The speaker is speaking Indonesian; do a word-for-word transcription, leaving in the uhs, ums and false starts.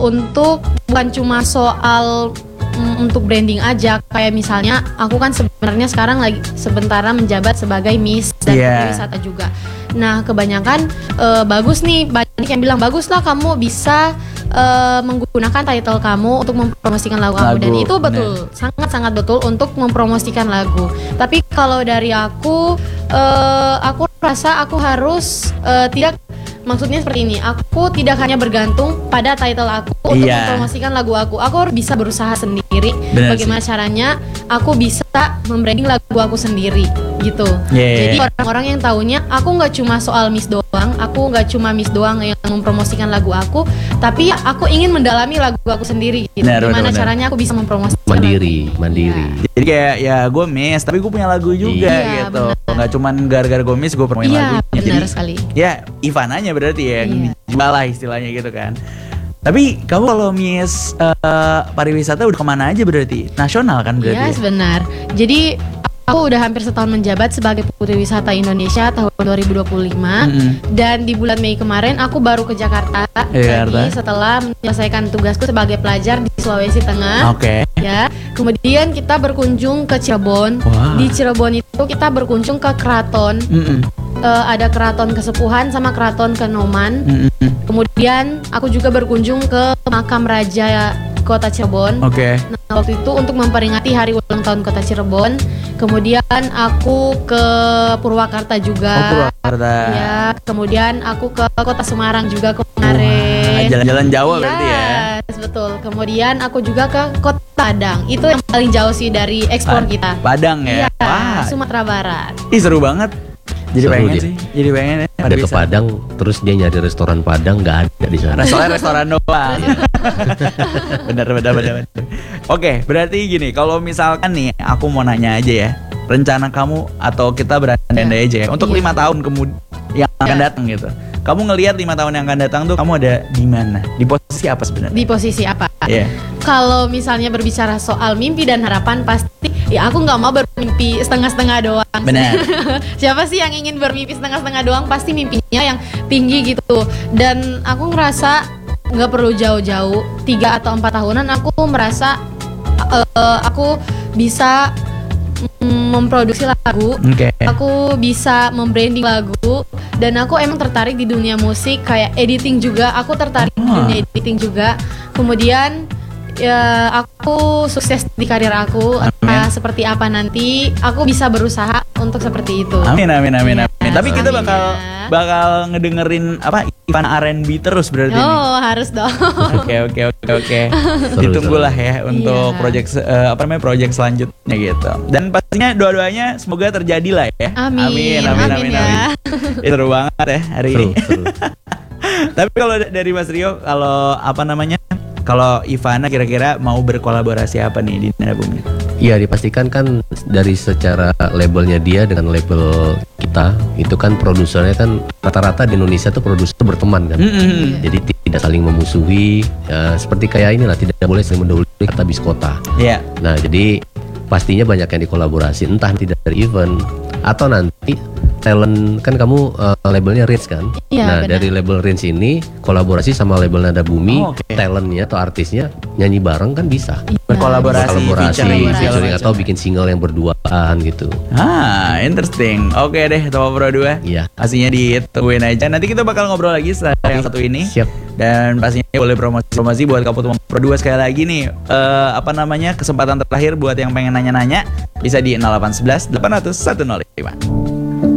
untuk bukan cuma soal mm, untuk branding aja. Kayak misalnya aku kan sebenarnya sekarang lagi sementara menjabat sebagai Miss dan Yeah. Putri Wisata juga. Nah kebanyakan uh, bagus nih, banyak yang bilang bagus lah kamu bisa uh, menggunakan title kamu untuk mempromosikan lagu, kamu. Dan Lagu, itu betul, sangat-sangat betul untuk mempromosikan lagu. Tapi kalau dari aku, uh, aku rasa aku harus uh, tidak, maksudnya seperti ini, aku tidak hanya bergantung pada title aku untuk Iya. mempromosikan lagu aku. Aku harus bisa berusaha sendiri. Benar Bagaimana caranya aku bisa membranding lagu aku sendiri gitu. Yeah. Jadi orang-orang yang taunya aku nggak cuma soal Miss doang, aku nggak cuma Miss doang yang mempromosikan lagu aku, tapi aku ingin mendalami lagu aku sendiri gitu. Benar, Gimana benar, caranya aku bisa mempromosikan Mandiri, lagu. mandiri. Iya. Jadi kayak ya gue Miss, tapi gue punya lagu juga Iya, gitu. benar. Nggak cuman gara-gara gue Miss gue promoin Iya, lagunya. benar Jadi sekali. ya Ivananya berarti ya yang Iya. dijual lah istilahnya gitu kan. Tapi kamu kalau Miss eh, pariwisata udah kemana aja berarti? Nasional kan berarti? Iya, ya? benar. Jadi aku udah hampir setahun menjabat sebagai Putri Wisata Indonesia tahun dua ribu dua puluh lima. Mm-mm. Dan di bulan Mei kemarin aku baru ke Jakarta Jakarta. lagi setelah menyelesaikan tugasku sebagai pelajar di Sulawesi Tengah. Oke. Ya, kemudian kita berkunjung ke Cirebon. Wah. Di Cirebon itu kita berkunjung ke keraton. Mm-mm. Eh, ada keraton Kesepuhan sama keraton Kanoman. Mm-mm. Kemudian aku juga berkunjung ke makam raja Kota Cirebon. Oke. Nah, waktu itu untuk memperingati hari ulang tahun Kota Cirebon. Kemudian aku ke Purwakarta juga. Oh, Purwakarta. Ya, kemudian aku ke Kota Semarang juga Wah, kemarin. jalan-jalan Jawa berarti ya. Yes, betul. Kemudian aku juga ke Kota Padang. Itu yang paling jauh sih dari ekspor Pa- kita. Padang ya. Iya, Wah. Sumatera Barat. Ih seru banget. Jadi Seru pengen dia. sih. Jadi pengen ya. Ada ke pariwisata. Padang, terus dia nyari restoran Padang nggak ada di sana. Restoran restoran doang. bener bener bener. bener. Oke, berarti gini, kalau misalkan nih aku mau nanya aja ya, rencana kamu atau kita berandai aja ya untuk Iya. lima tahun kemudian yang akan Iya. datang gitu. Kamu ngelihat lima tahun yang akan datang tuh kamu ada di mana? Di posisi apa sebenarnya? Di posisi apa? Iya. Kalau misalnya berbicara soal mimpi dan harapan, pasti ya aku nggak mau bermimpi setengah-setengah doang. Benar. Siapa sih yang ingin bermimpi setengah-setengah doang? Pasti mimpinya yang tinggi gitu. Dan aku ngerasa nggak perlu jauh-jauh, tiga atau empat tahunan aku merasa eh, aku bisa mm, memproduksi lagu. Oke. Aku bisa membranding lagu. Dan aku emang tertarik di dunia musik, kayak editing juga. Aku tertarik di Ah. dunia editing juga. Kemudian ya aku sukses di karir aku. Entah seperti apa nanti, aku bisa berusaha untuk seperti itu. Amin amin amin Iya, amin. Tapi kita amin bakal ya. bakal ngedengerin apa Ivan R and B terus berarti nih. Oh, harus dong. Oke oke oke oke. Seru, Ditunggulah ya untuk Iya. project se- eh, apa namanya project selanjutnya gitu. Dan pastinya doa-doanya semoga terjadi lah ya. Amin, Amin amin amin amin. ya. amin. Ih, seru banget ya hari Seru, ini. seru. Tapi kalau d- dari Mas Rio, kalau apa namanya? Kalau Ivana kira-kira mau berkolaborasi apa nih di Nada Bumi? Iya, dipastikan kan dari secara labelnya dia dengan label kita itu kan produsernya kan rata-rata di Indonesia tuh produser berteman kan. Mm-mm. Jadi tidak saling memusuhi, ya, seperti kayak inilah tidak boleh saling mendahului kata biskota. Iya. Nah, jadi pastinya banyak yang dikolaborasi, entah tidak dari event atau nanti talent kan kamu uh, labelnya Rins kan. Iya, Nah, benar. dari label Rins ini kolaborasi sama label Nada Bumi, Oh, oke. talentnya atau artisnya nyanyi bareng kan bisa. Berkolaborasi, Kolaborasi, featuring, segala featuring macam. atau bikin single yang berduaan gitu. Ah, interesting. Oke deh, Topo Pro dua. Iya. Pastinya ditungguin aja. Nanti kita bakal ngobrol lagi setelah yang satu ini. Siap. Dan pastinya boleh promosi-promosi buat Kapu Topo Pro dua sekali lagi nih. Eh, apa namanya? Kesempatan terakhir buat yang pengen nanya-nanya bisa di nol delapan satu satu delapan nol nol satu nol lima.